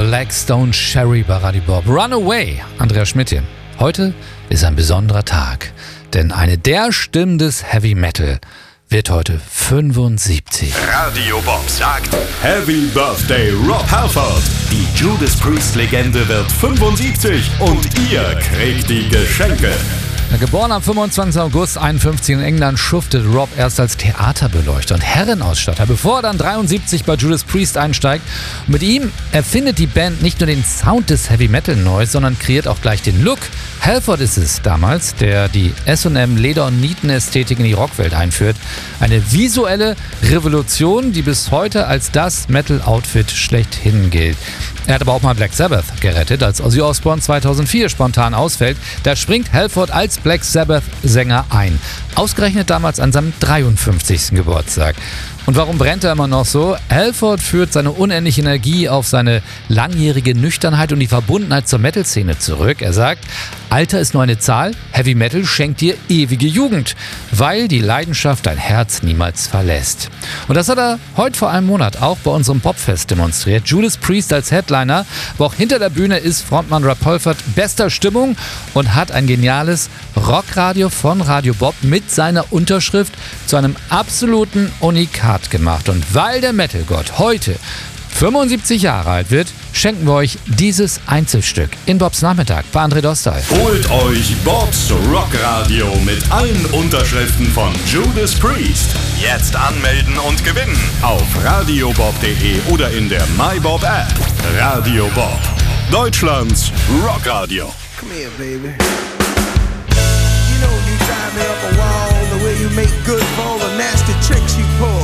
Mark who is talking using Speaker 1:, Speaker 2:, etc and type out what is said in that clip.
Speaker 1: Black Stone Cherry bei Radio Bob. Runaway, Andreas Schmidt hier. Heute ist ein besonderer Tag, denn eine der Stimmen des Heavy Metal wird heute 75.
Speaker 2: Radio Bob sagt Happy Birthday Rob Halford. Die Judas Priest Legende wird 75 und ihr kriegt die Geschenke.
Speaker 1: Geboren am 25. August 1951 in England, schuftet Rob erst als Theaterbeleuchter und Herrenausstatter, bevor er dann 73 bei Judas Priest einsteigt. Und mit ihm erfindet die Band nicht nur den Sound des Heavy Metal neu, sondern kreiert auch gleich den Look. Halford ist es damals, der die S&M Leder- und Nietenästhetik in die Rockwelt einführt. Eine visuelle Revolution, die bis heute als das Metal-Outfit schlechthin gilt. Er hat aber auch mal Black Sabbath gerettet, als Ozzy Osbourne 2004 spontan ausfällt. Da springt Halford als Black Sabbath-Sänger ein. Ausgerechnet damals an seinem 53. Geburtstag. Und warum brennt er immer noch so? Halford führt seine unendliche Energie auf seine langjährige Nüchternheit und die Verbundenheit zur Metal-Szene zurück. Er sagt, Alter ist nur eine Zahl, Heavy Metal schenkt dir ewige Jugend, weil die Leidenschaft dein Herz niemals verlässt. Und das hat er heute vor einem Monat auch bei unserem Popfest demonstriert. Judas Priest als Headliner, aber auch hinter der Bühne ist Frontmann Rob Halford bester Stimmung und hat ein geniales Rockradio von Radio Bob mit seiner Unterschrift zu einem absoluten Unikat gemacht. Und weil der Metalgott heute 75 Jahre alt wird, schenken wir euch dieses Einzelstück in Bobs Nachmittag bei André Dostal.
Speaker 2: Holt euch Bobs Rockradio mit allen Unterschriften von Judas Priest. Jetzt anmelden und gewinnen auf radiobob.de oder in der MyBob App. Radio Bob, Deutschlands Rockradio.
Speaker 3: Come here, baby. You know you drive me up a wall, the way you make good for all the nasty tricks you pull.